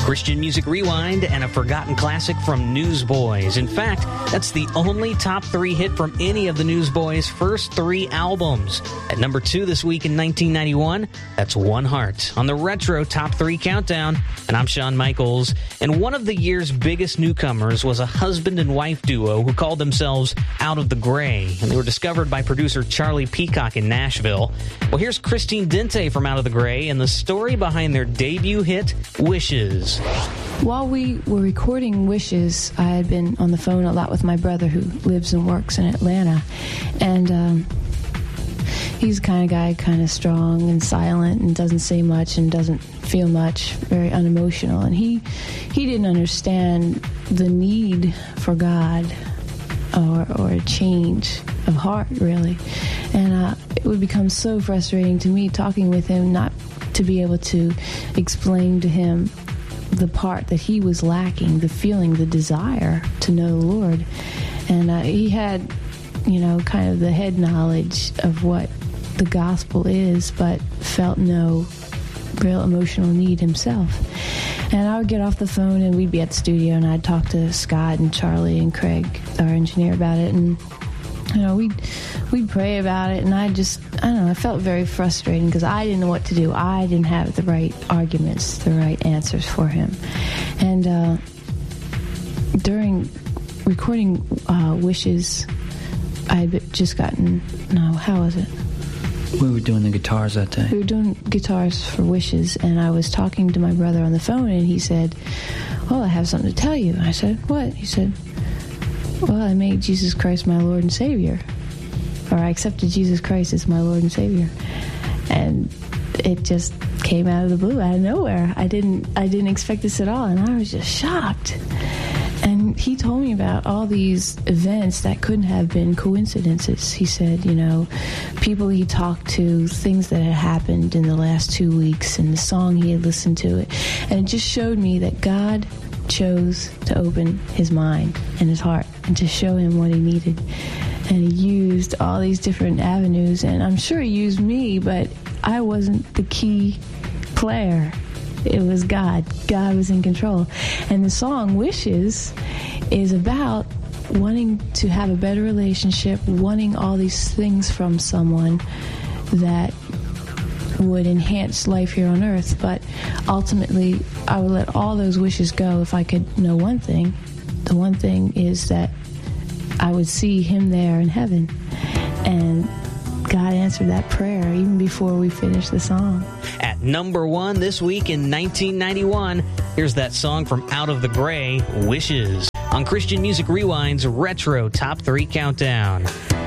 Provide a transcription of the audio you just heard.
Christian Music Rewind, and a forgotten classic from Newsboys. In fact, that's the only top 3 hit from any of the Newsboys' first 3 albums. At number 2 this week in 1991, that's One Heart on the Retro Top 3 Countdown. And I'm Shawn Michaels. And one of the year's biggest newcomers was a husband and wife duo who called themselves Out of the Gray. And they were discovered by producer Charlie Peacock in Nashville. Well, here's Christine Dente from Out of the Gray and the story behind their debut hit, Wishes. While we were recording Wishes, I had been on the phone a lot with my brother who lives and works in Atlanta. And he's the kind of guy, kind of strong and silent and doesn't say much and doesn't feel much, very unemotional. And he didn't understand the need for God or a change of heart, really. And it would become so frustrating to me talking with him not to be able to explain to him the part that he was lacking, the feeling, the desire to know the Lord. And he had, kind of the head knowledge of what the gospel is, but felt no real emotional need himself. And I would get off the phone and we'd be at the studio and I'd talk to Scott and Charlie and Craig, our engineer, about it. And we'd pray about it, and I felt very frustrating because I didn't know what to do. I didn't have the right arguments, the right answers for him. And during recording Wishes, I had just gotten, how was it? We were doing the guitars that day. We were doing guitars for Wishes, and I was talking to my brother on the phone, and he said, "Well, I have something to tell you." I said, "What?" He said, "Well, I made Jesus Christ my Lord and Savior." Or I accepted Jesus Christ as my Lord and Savior. And it just came out of the blue, out of nowhere. I didn't expect this at all, and I was just shocked. And he told me about all these events that couldn't have been coincidences. He said, people he talked to, things that had happened in the last 2 weeks, and the song he had listened to it. And it just showed me that God chose to open his mind and his heart and to show him what he needed. And he used all these different avenues, and I'm sure he used me, but I wasn't the key player. It was God. God was in control. And the song Wishes is about wanting to have a better relationship, wanting all these things from someone that would enhance life here on earth. But ultimately, I would let all those wishes go if I could know one thing. The one thing is that I would see him there in heaven. And God answered that prayer even before we finished the song. At number 1 this week in 1991, here's that song from Out of the Gray, Wishes, on Christian Music Rewind's Retro Top 3 Countdown.